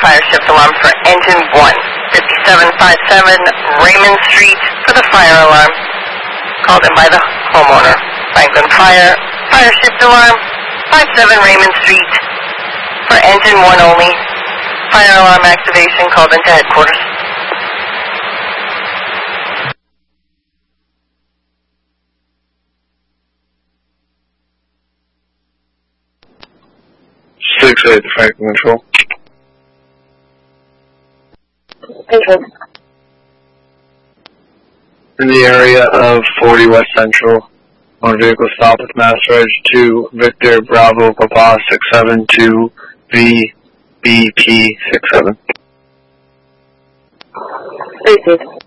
fire shift alarm for engine 1, 5757 Raymond Street for the fire alarm. Called in by the homeowner. Franklin Fire, fire shift alarm, 57 Raymond Street for engine 1 only. Fire alarm activation called into headquarters. Six eight Franklin Control. Control. In the area of 40 West Central, on vehicle stop with Mass Reg 2 Victor Bravo Papa 672 VBP 67. Received.